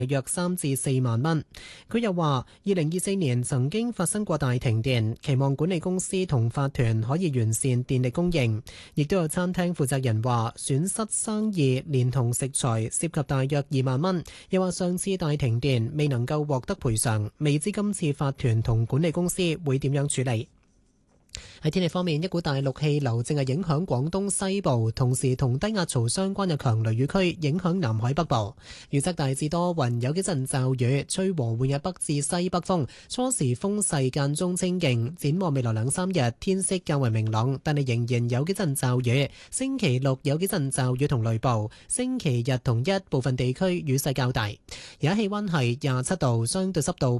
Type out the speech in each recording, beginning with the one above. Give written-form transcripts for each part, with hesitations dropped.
約3至4萬蚊。佢又話，2024年曾經發生過大停電，期望管理公司同法團可以完善電力供應。亦都有餐廳負責人話，損失生意連同食材涉及大約2萬蚊。又話上次大停電未能夠獲得賠償，未知今次法團同管理公司會點樣處理。喺天氣方面，一股大陸氣流正係影響廣東西部，同時同低壓槽相關嘅強雷雨區影響南海北部。預測大致多雲，有幾陣驟雨，吹和緩嘅北至西北風，初時風勢間中清勁。展望未來2、3日，天色較為明朗，但係仍然有幾陣驟雨。星期六有幾陣驟雨同雷暴，星期日同一部分地區雨勢較大。而家氣溫係27度，相對濕度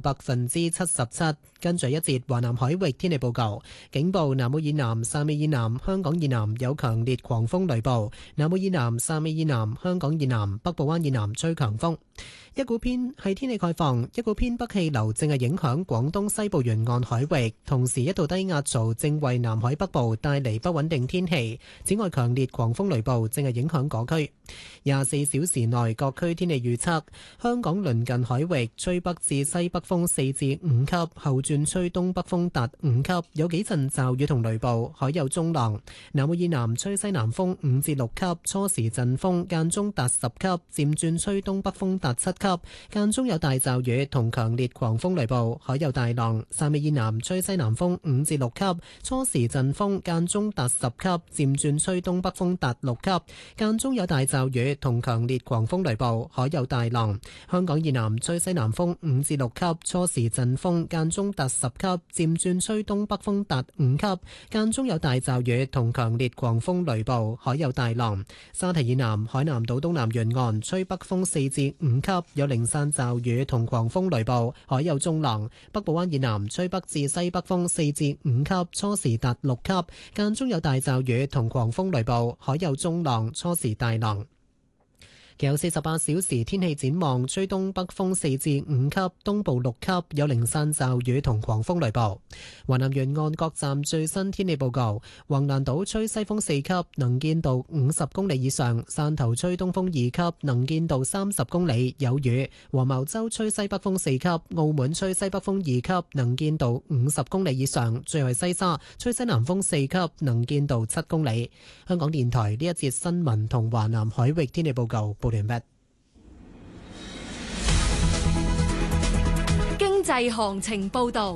77%。跟住一節華南海域天氣報告，警報南澳以南、汕尾以南、香港以南有強烈狂風雷暴，南澳以南、汕尾以南、香港以南、北部灣以南吹強風。一股偏氣概況，一股偏北氣流正係影響廣東西部沿岸海域，同時一道低壓槽正為南海北部帶嚟不穩定天氣。此外，強烈狂風雷暴正係影響嗰區。24小時內各區天氣預測：香港鄰近海域吹北至西北風4至5級，後轉吹東北風達5級，有幾陣驟雨同雷暴，海有中浪。南澳以南吹西南風5至6級，初時陣風間中達10級，漸轉吹東北風達7級，間中有大驟雨同強烈狂風雷暴，海有大浪。汕尾以南吹西南風5至6級，初時陣風間中達10級，漸轉吹東北風達6級，間中有大驟雨同強烈狂風雷暴，海有大浪。香港以南吹西南風5至6級，初時陣風間中達10級，漸轉吹東北風達5級，間中有大驟雨同強烈狂風雷暴，海有大浪。沙堤以南海南島東南沿岸吹北風4至5級，有零散驟雨同狂風雷暴，海有中浪。北部灣以南吹北至西北風4至5級，初時達6級，間中有大驟雨同狂風雷暴，海有中浪，初時大浪。有48小時天氣展望，吹東北風4至5級，東部6級，有零散驟雨同狂風雷暴。華南沿岸各站最新天氣報告：橫瀾島吹西風4級，能見度50公里以上；汕頭吹東風2級，能見度30公里，有雨；黃茅洲吹西北風4級，澳門吹西北風2級，能見度50公里以上；最後係西沙吹西南風4級，能見度7公里。香港電台呢一節新聞同華南海域天氣報告報完畢。 經濟行情報道。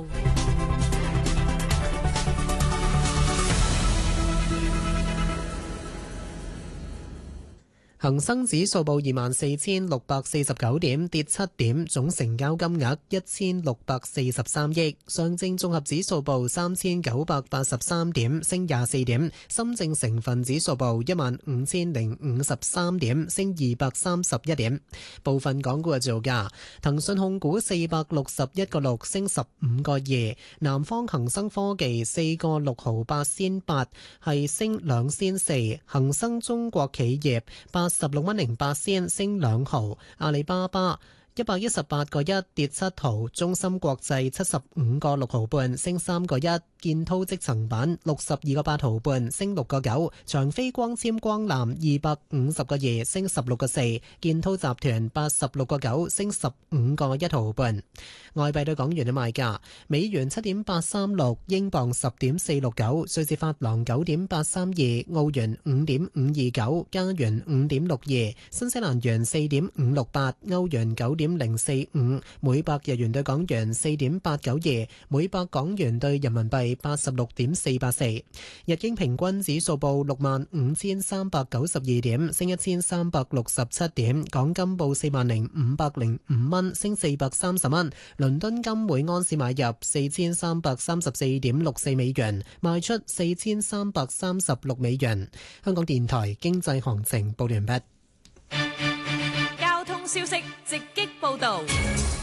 恒生指數報24,649點，跌7點，總成交金額1643億。上證綜合指數報3983點，升24點。深證成分指數報15053點，升231點。部分港股嘅造價：騰訊控股461.6升15個2，南方恒生科技4個6毫8仙8係升2仙4，恒生中國企業86蚊08仙升2毫，阿里巴巴118.1跌7毫，中芯國際75.6毫半升3個1，建滔積層板62.8毫半升6個9，長飛光纖光纜250.2升16個4，建滔集團86.9升15.1毫半。外幣對港元嘅賣價：美元7.836，英鎊10.469，瑞士法郎9.832，澳元5.529，加元5.62，新西蘭元4.568，歐元9.045，每百日元對港元4.892，每百港元對人民幣86.484。日經平均指數報65,392點，升1367點。港金報40,505蚊，升430蚊。倫敦金每安士買入4334.64美元，賣出4336美元。香港電台經濟行情報完畢。 交通消息直擊報道。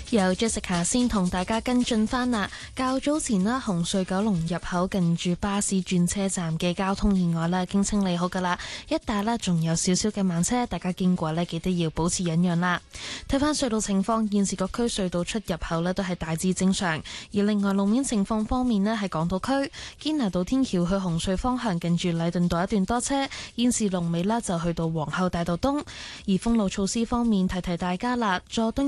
由 Jessica 先同大家跟進翻啦。較早前啦，紅隧九龍入口近住巴士轉車站嘅交通意外啦，已經清理好噶啦。一帶啦仲有少少嘅慢車，大家經過呢記得要保持忍讓啦。睇翻隧道情況，現時各區隧道出入口呢都係大致正常。而另外路面情況方面呢，喺港島區堅拿道天橋去紅隧方向近住禮頓道一段多車，現時龍尾啦就去到皇后大道東。而封路措施方面，提提大家啦，佐敦